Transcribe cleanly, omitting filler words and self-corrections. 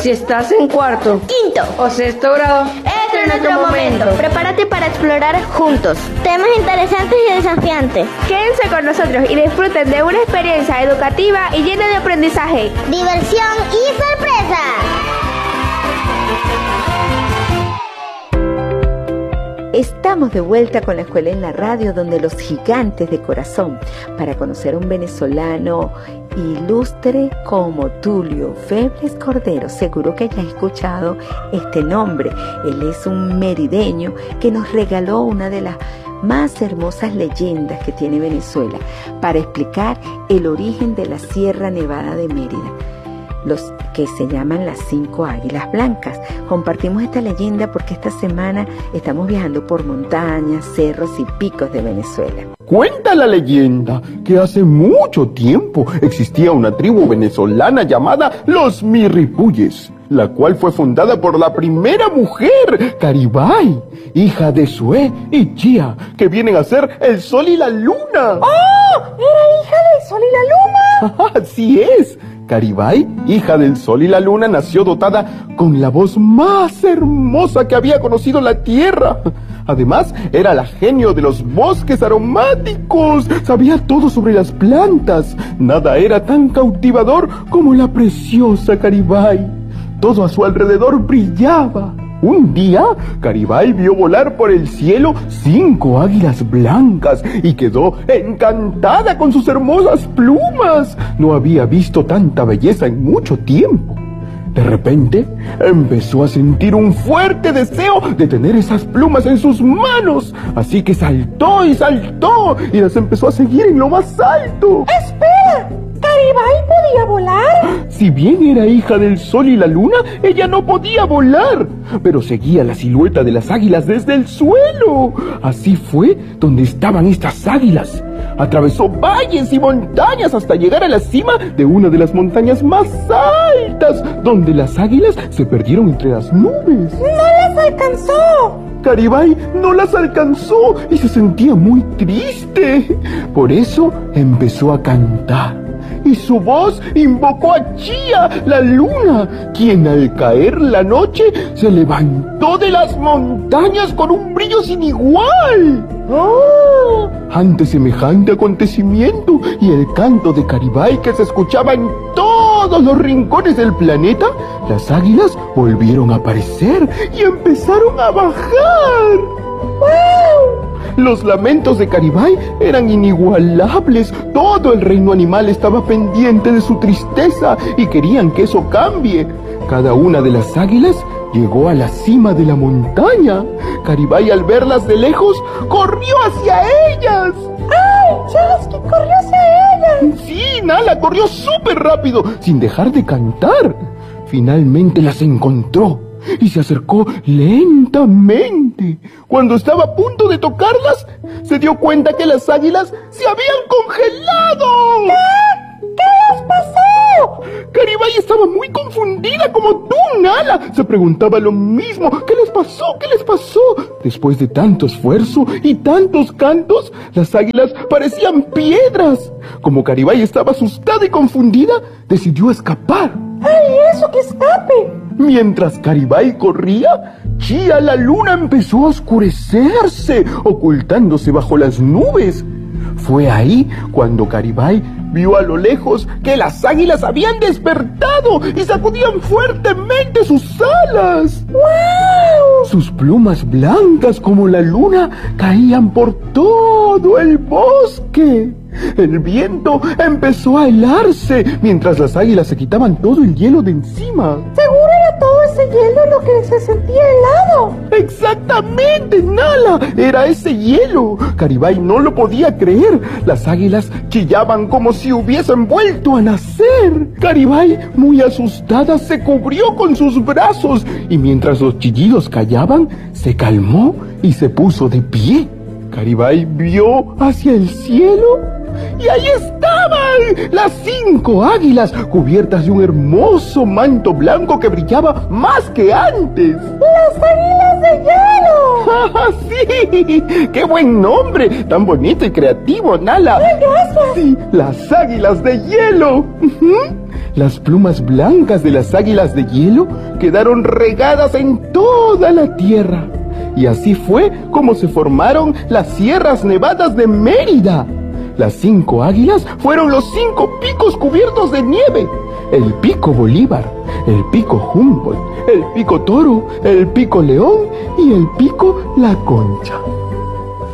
si estás en cuarto, quinto o sexto grado, este es nuestro momento. Prepárate para explorar juntos temas interesantes y desafiantes. Quédense con nosotros y disfruten de una experiencia educativa y llena de aprendizaje, diversión y sorpresa. Estamos de vuelta con la Escuela en la Radio, donde los gigantes de corazón, para conocer a un venezolano ilustre como Tulio Febles Cordero. Seguro que ya has escuchado este nombre. Él es un merideño que nos regaló una de las más hermosas leyendas que tiene Venezuela para explicar el origen de la Sierra Nevada de Mérida, los que se llaman las 5 águilas blancas. Compartimos esta leyenda porque esta semana estamos viajando por montañas, cerros y picos de Venezuela. Cuenta la leyenda que hace mucho tiempo existía una tribu venezolana llamada los Mirripuyes, la cual fue fundada por la primera mujer, Caribay, hija de Sué y Chía, que vienen a ser el sol y la luna. ¡Oh! ¿Era hija del sol y la luna? Así es. Caribay, hija del sol y la luna, nació dotada con la voz más hermosa que había conocido la tierra. Además, era la genio de los bosques aromáticos. Sabía todo sobre las plantas. Nada era tan cautivador como la preciosa Caribay. Todo a su alrededor brillaba. Un día, Caribay vio volar por el cielo 5 águilas blancas y quedó encantada con sus hermosas plumas. No había visto tanta belleza en mucho tiempo. De repente, empezó a sentir un fuerte deseo de tener esas plumas en sus manos. Así que saltó y saltó y las empezó a seguir en lo más alto. ¡Espera! ¿Caribay podía volar? Si bien era hija del sol y la luna, ella no podía volar, pero seguía la silueta de las águilas desde el suelo. Así fue donde estaban estas águilas. Atravesó valles y montañas hasta llegar a la cima de una de las montañas más altas, donde las águilas se perdieron entre las nubes. ¡No las alcanzó! Caribay no las alcanzó y se sentía muy triste. Por eso empezó a cantar. Y su voz invocó a Chía, la luna, quien al caer la noche se levantó de las montañas con un brillo sin igual. ¡Oh! Ante semejante acontecimiento y el canto de Caribay que se escuchaba en todos los rincones del planeta, las águilas volvieron a aparecer y empezaron a bajar. ¡Wow! Los lamentos de Caribay eran inigualables. Todo el reino animal estaba pendiente de su tristeza y querían que eso cambie. Cada una de las águilas llegó a la cima de la montaña. Caribay, al verlas de lejos, corrió hacia ellas. ¡Ay, Chasqui, corrió hacia ellas! Sí, Nala, corrió súper rápido, sin dejar de cantar. Finalmente las encontró y se acercó lentamente. Cuando estaba a punto de tocarlas, se dio cuenta que las águilas se habían congelado. ¿Qué les pasó? Caribay estaba muy confundida como tú, Nala. Se preguntaba lo mismo. ¿Qué les pasó? ¿Qué les pasó? Después de tanto esfuerzo y tantos cantos, las águilas parecían piedras. Como Caribay estaba asustada y confundida, decidió escapar. ¡Ay, eso, que escape! Mientras Caribay corría, Chía, la luna, empezó a oscurecerse, ocultándose bajo las nubes. Fue ahí cuando Caribay vio a lo lejos que las águilas habían despertado y sacudían fuertemente sus alas. ¡Wow! Sus plumas blancas como la luna caían por todo el bosque. El viento empezó a helarse mientras las águilas se quitaban todo el hielo de encima. Seguro era todo ese hielo lo que se sentía helado. ¡Exactamente, Nala! Era ese hielo. Caribay no lo podía creer. Las águilas chillaban como si hubiesen vuelto a nacer. Caribay, muy asustada, se cubrió con sus brazos y mientras los chillidos callaban, se calmó y se puso de pie. Caribay vio hacia el cielo y ahí estaban las 5 águilas cubiertas de un hermoso manto blanco que brillaba más que antes. ¡Las águilas de hielo! ¡Ah, sí! ¡Qué buen nombre! Tan bonito y creativo, Nala. ¡Ay, gracias! Sí, las águilas de hielo. Las plumas blancas de las águilas de hielo quedaron regadas en toda la tierra. Y así fue como se formaron las Sierras Nevadas de Mérida. Las 5 águilas fueron los 5 picos cubiertos de nieve. El pico Bolívar, el pico Humboldt, el pico Toro, el pico León y el pico La Concha.